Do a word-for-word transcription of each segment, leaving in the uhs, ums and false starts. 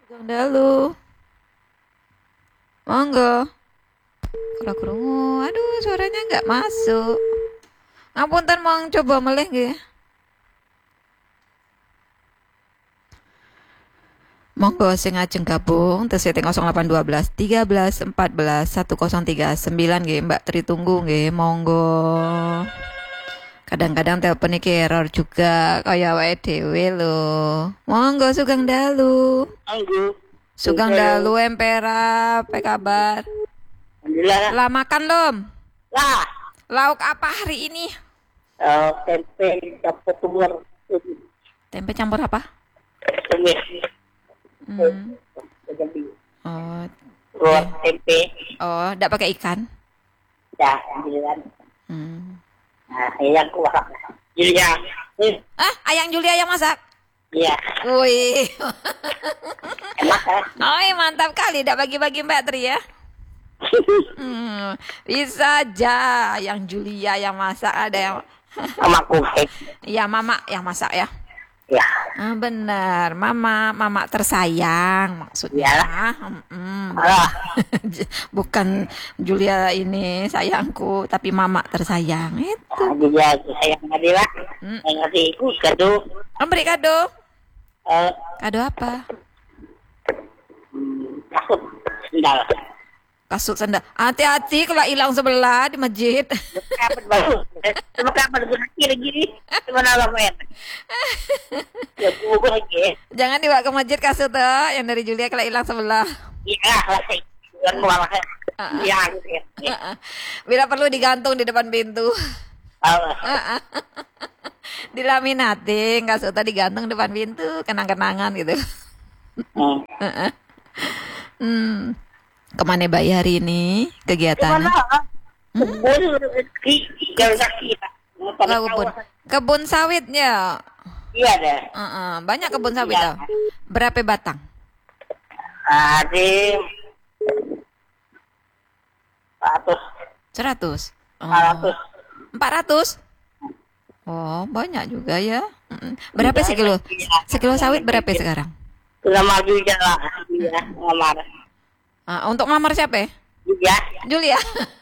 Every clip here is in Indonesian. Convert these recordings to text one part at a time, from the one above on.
Sugeng dalu. Monggo. Kula krungu. Aduh, suaranya nggak masuk. Ngapunten mong coba melih nggih. Monggo sing ajeng gabung tes setting nol delapan satu dua tiga belas empat belas satu nol tiga sembilan nggih Mbak Tri tunggu nggih monggo. Kadang-kadang telepon iki error juga kaya wae dhewe lho. Monggo sugeng dalu. Monggo. Sugeng dalu Empera, apa kabar? Alhamdulillah. Lah makan lom? Lah. Lauk apa hari ini? Uh, tempe campur telur. Tempe campur apa? Tumis. Hmm. Oh, Telur tempe. oh, enggak pakai ikan? Ya, alhamdulillah. Hmm. Nah, yang kuat. Julia. Hmm. Ah, ayang Julia yang masak? Iya. Wih. Enak kan? Oh, mantap kali. Enggak bagi-bagi Mbak Tri ya? Hmm, bisa aja yang Julia yang masak ada yang Sama kucing. Iya, Mama yang masak ya. Ya. Ah, benar, Mama, Mama tersayang maksudnya. Mm-mm. Alah. Bukan Julia ini sayangku, tapi Mama tersayang itu. Nah, Julia sayang tadi lah. Hmm. Yang ngasih ikut kado. Memberi kado? Eh, Kado apa? hmm, takut sendal. Kasut sandal. Hati-hati kalau hilang sebelah di masjid. Kapan baru? Cuma kapan gue kira gini? Gimana lah men? Ya gue lagi. Jangan dibawa ke masjid kasut tuh, yang dari Julia kalau hilang sebelah. Iya lah, jangan malah. Iya, iya. Bila perlu digantung di depan pintu. Dilaminating kasutnya digantung depan pintu, kenang-kenangan gitu. Hmm. hmm. Kemana Mbak hari ini kegiatannya? Kebun jalan kaki. Lah, kebun. Kebun sawitnya. Iya deh. Uh-uh. Banyak kebun sawit tuh. Berapa batang? Ada ratus. Seratus. Empat ratus. Empat ratus. Oh, banyak juga ya. Mm-mm. Berapa sekilo? Sekilo sawit berapa sekarang? Sudah maju jalan. Iya, ngamar. Uh, untuk ngelamar siapa? Iya. Julia.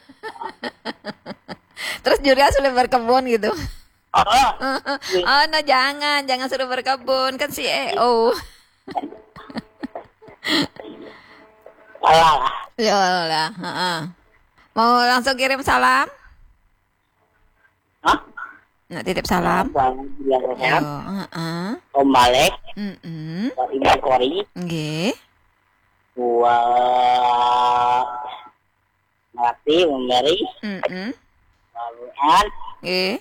Terus Julia sudah berkebun gitu. Oh. Oh, no, jangan, jangan suruh berkebun kan C E O. Alah. Ya lah, heeh. Mau langsung kirim salam? Hah? Nak titip salam? Bang, bilang Yo, sehat. heeh. Om Malek, Heeh. Ibu Kori, Nggih. buat Melati, Memberi, Heeh. Laluan, Nggih.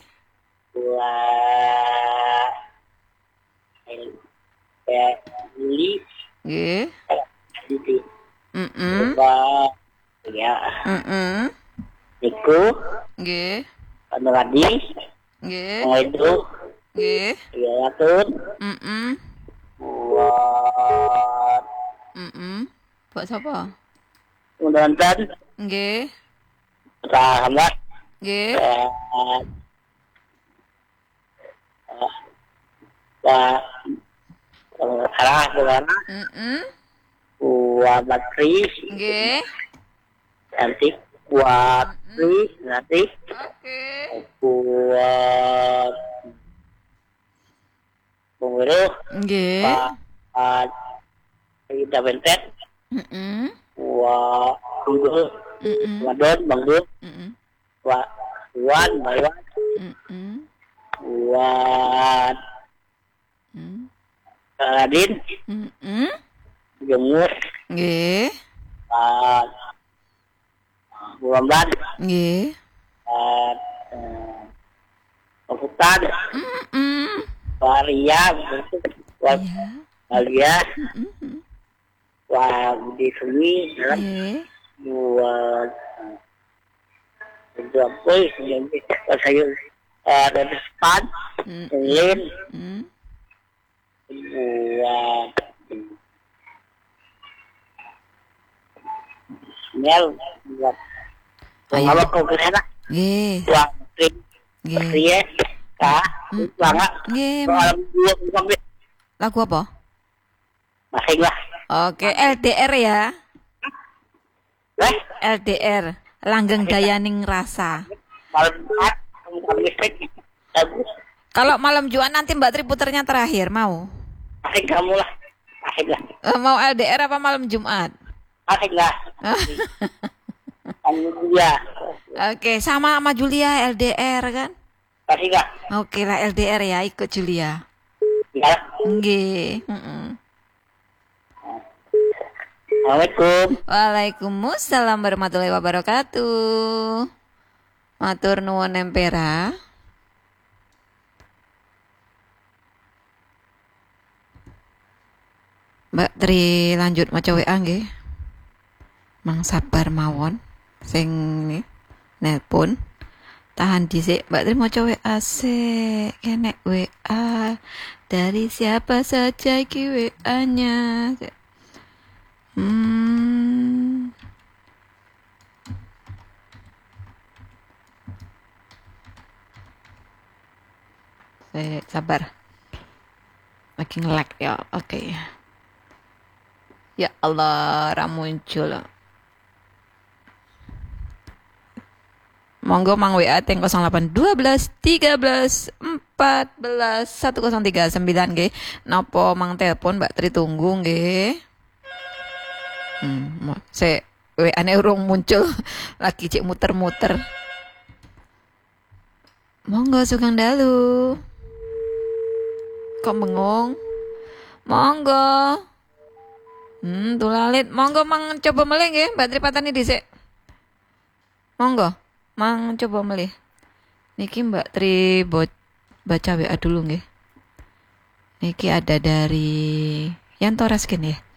buat Juli, Nggih. Diti, Heeh. buat ya, Heeh. Niku, Nggih. Panuradi, Nggih. Ngoidu, Nggih. Yatun, Heeh. buat Heeh. Buat siapa? Nonton, Nggih. Rahmat, Nggih. buat buat Salah, buat Heeh. buat Batri, Nggih. cantik, buat Tri, nanti Oke. buat Penguru, Nggih. buat Rita Bentet, Heeh. buat Tunggu, Heeh. buat Don, Bang Don, Heeh. buat Iwan, Mbak Iwan, Heeh. buat Heeh. Radin, Heeh. Jemur, Nggih. buat Bulan, Nggih. buat Komputan, Heeh. buat Ria, buat Iya. Alia, Heeh. buat Budi Sumi, Nggih. buat buat apa yang buat sayur ada depan, Heeh. lin, Heeh. buat Mel, buat Ayo. apa kau ke sana, Nggih. buat Tri, Nggih. Tri ya, kah, Hmm. banget, Nggih. soal dua sampai Lagu apa? masih lah, Oke, L D R ya. Eh, L D R. Langgeng Dayaning Rasa. malam Jumat, kamu listrik. Bagus. Kalau malam Jumat nanti Mbak Tri puternya terakhir, mau? Asik kamu lah. Asik lah. Eh, mau L D R apa malam Jumat? Asik lah. Kamu dia. Oke, sama sama Julia L D R kan? Asik lah. Oke lah L D R ya, ikut Julia. Ya. Nggih, heeh. Assalamualaikum. Waalaikumsalam warahmatullahi wabarakatuh. Matur nuwun empera. Mbak Tri lanjut maca W A nggih. Mang sabar mawon sing nelpon. Tahan dhisik Mbak Tri maca W A sik. Kenek W A dari siapa saja iki W A-nya. Hmm. Saya sabar. Lagi nge-lag ya. Oke. Okay. Ya Allah, ra muncul. Monggo mang W A teng nol delapan satu dua tiga belas empat belas satu nol tiga sembilan nggih. Napa mang telepon Mbak Tri tunggu nggih. Hmm, saya W A-ne urung muncul. Lagi cek muter-muter. Monggo Sugeng Dalu. Kok bengong? Monggo. Hmm, tulalit. Monggo mang coba melih nggih, Mbak Tri patani dhisik. Monggo, mang coba melih. Niki Mbak Tri baca W A dulu nggih. Niki ada dari Yanto Raskin ya.